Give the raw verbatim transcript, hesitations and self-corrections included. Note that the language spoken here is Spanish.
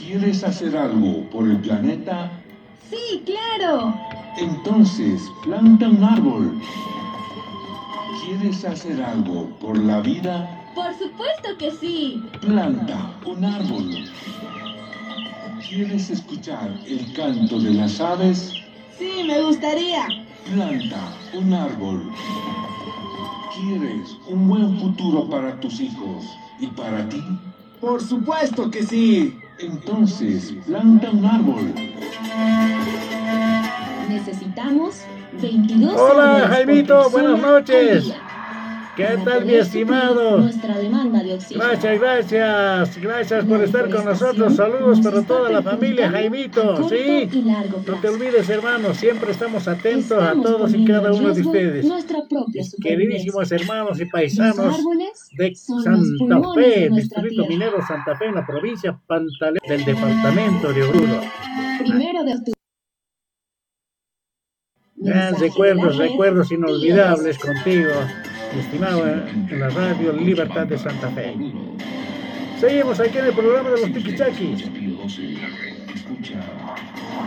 ¿Quieres hacer algo por el planeta? Sí, claro. Entonces, planta un árbol. ¿Quieres hacer algo por la vida? Por supuesto que sí. Planta un árbol. ¿Quieres escuchar el canto de las aves? Sí, me gustaría. Planta un árbol. ¿Quieres un buen futuro para tus hijos y para ti? Por supuesto que sí. Entonces, planta un árbol. Necesitamos veintidós Hola, árboles Jaimito, por buenas persona noches. al día. ¿Qué Para tal, mi poder suplir estimado? nuestra demanda de oxígeno. Gracias, gracias, gracias La por estar con nosotros. deforestación Saludos nos para está toda la familia, perjudicando a Jaimito. corto Sí, y largo no plazo. te olvides, hermano, siempre estamos atentos a Estamos todos y poniendo cada en uno de riesgo ustedes. nuestra propia Mis supervivencia. queridísimos hermanos y Los paisanos árboles de son los Santa pulmones de Fe, nuestra Distrito tierra. Minero Santa Fe, en la provincia Pantaleón del departamento de Oruro. Primero de octubre. Gran Mensaje de la recuerdos, red recuerdos I inolvidables E S. contigo, mi estimado, en la radio Libertad de Santa Fe. Seguimos aquí en el programa de los Tiquichaquis. Escucha